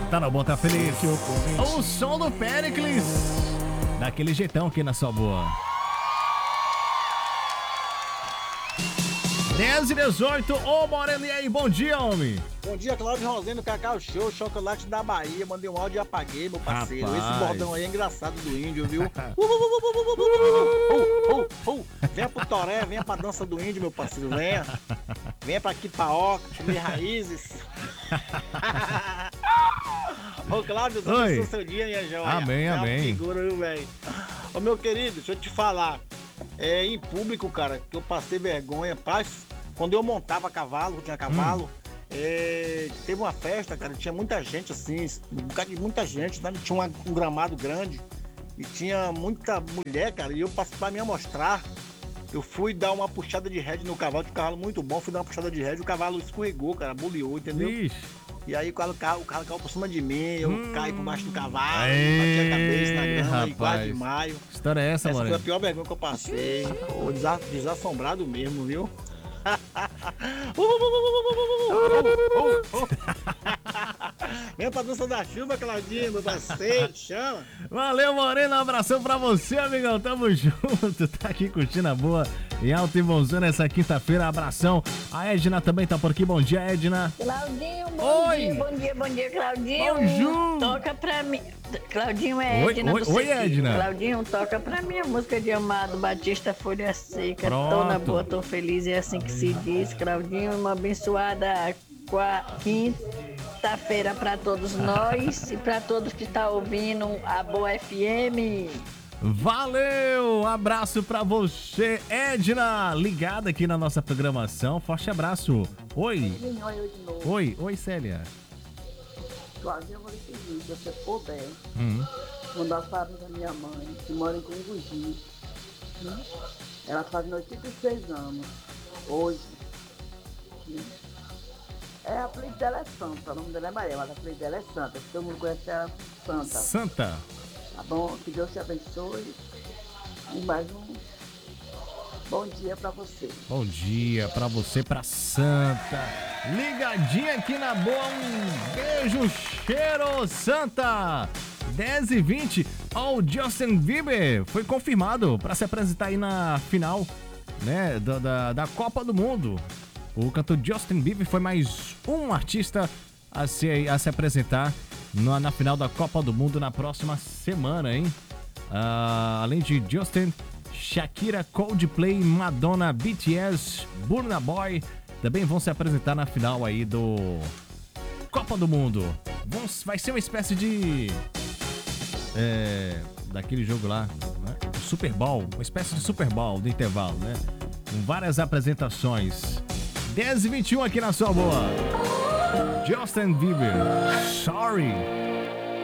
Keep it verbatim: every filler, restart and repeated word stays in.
Tá no bom, tá feliz. O som do Péricles. Daquele jeitão aqui na sua boa. dez e dezoito, ô Moreno, e aí, bom dia, homem. Bom dia, Cláudio Rosendo, Cacau Show, Chocolate da Bahia. Mandei um áudio e apaguei, meu parceiro. Rapaz. Esse bordão aí é engraçado do índio, viu? uh, uh, uh, uh. Venha pro Toré, venha pra dança do índio, meu parceiro, venha. Venha pra Quipaoca, comer raízes. Ô, Cláudio, Deus abençoe seu dia, minha joia. Amém, é amém. Figura, viu, velho? Ô, meu querido, deixa eu te falar. É em público, cara, que eu passei vergonha, paz. Quando eu montava cavalo, eu tinha cavalo, hum. é, teve uma festa, cara, tinha muita gente assim, um bocado de muita gente, né? Tinha uma, um gramado grande e tinha muita mulher, cara, e eu passei pra me amostrar. Eu fui dar uma puxada de rédea no cavalo, tinha um cavalo muito bom, fui dar uma puxada de rédea, o cavalo escorregou, cara, boleou, entendeu? Ixi. E aí quando o carro, o carro caiu por cima de mim, eu hum. caí por baixo do cavalo, Ei, bati a cabeça na grama rapaz. e quase de maio. Que história é essa, essa mano? foi a pior vergonha que eu passei. Ô, desa desassombrado mesmo, viu? Vem pra dança da chuva, Claudinho, meu parceiro, chama. Valeu, Moreno, um abração pra você, amigão, tamo junto, tá aqui curtindo a boa em alto e bonzão nessa quinta-feira, abração. A Edna também tá por aqui, bom dia, Edna. Claudinho, bom Oi. dia, bom dia, bom dia, Claudinho. Bonjour. Toca pra mim. Claudinho é Oi, Edna. oi, oi, Edna. Claudinho, toca pra mim a música de Amado Batista Folha Seca. Pronto. Tô na boa, tô feliz, é assim que se diz. Claudinho, uma abençoada quinta-feira pra todos nós e pra todos que estão ouvindo a Boa F M. Valeu, abraço pra você, Edna, ligada aqui na nossa programação, forte abraço. Oi. Oi, oi, Célia. Claudinho, eu vou lhe pedir, se você puder, Hum. mandar as palavras da minha mãe, que mora em Congugi. Hum? Ela faz oitenta e seis anos, hoje. Hum? É, a apelido dela é Santa, o nome dela é Maria, mas a apelido dela é Santa, porque todo mundo conhece ela Santa. Santa. Tá bom? Que Deus te abençoe. E mais um bom dia pra você. Bom dia pra você, pra Santa. Ligadinha aqui na boa, um beijo, cheiro, Santa. dez e vinte, o Justin Bieber foi confirmado para se apresentar aí na final, né, da, da, da Copa do Mundo. O cantor Justin Bieber foi mais um artista a se, a se apresentar na, na final da Copa do Mundo na próxima semana, hein? Uh, além de Justin, Shakira, Coldplay, Madonna, B T S, Burna Boy também vão se apresentar na final aí do Copa do Mundo. Vão, vai ser uma espécie de é, daquele jogo lá, né? Super Bowl, uma espécie de Super Bowl do intervalo, né? Com várias apresentações. dez e vinte e um aqui na sua boa. Justin Bieber, Sorry.